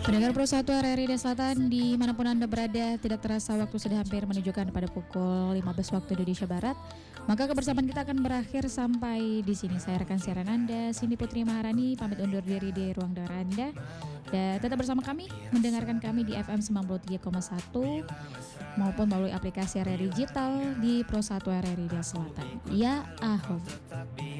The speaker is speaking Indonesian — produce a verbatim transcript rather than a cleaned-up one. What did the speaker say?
Pendengar Pro satu R R I Desa Selatan dimanapun Anda berada, tidak terasa waktu sudah hampir menunjukkan pada pukul lima belas waktu Indonesia Barat. Maka kebersamaan kita akan berakhir sampai di sini. Saya rekan siaran Anda, Cindy Putri Maharani, pamit undur diri di ruang dengar Anda. Dan tetap bersama kami, mendengarkan kami di F M sembilan puluh tiga koma satu maupun melalui aplikasi R R I Digital di Pro satu R R I Desa Selatan. Ya, aho.